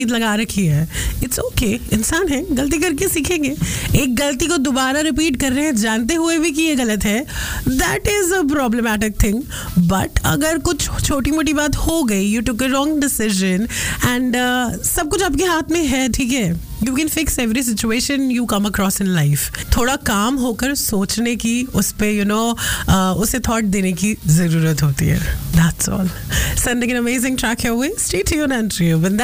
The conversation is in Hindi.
लगा रखी है. इट्स ओके, इंसान है, गलती करके सीखेंगे. एक गलती को दोबारा रिपीट कर रहे हैं जानते हुए भी कि ये गलत है, that is a problematic thing. But अगर कुछ छोटी मोटी बात हो गई, you took a wrong decision and सब कुछ आपके हाथ में है, ठीक है, you can fix every situation you come across in life. थोड़ा काम होकर सोचने की, उस पर उसे थॉट देने की जरूरत होती है. That's all. Sending an amazing track your way. Stay tuned and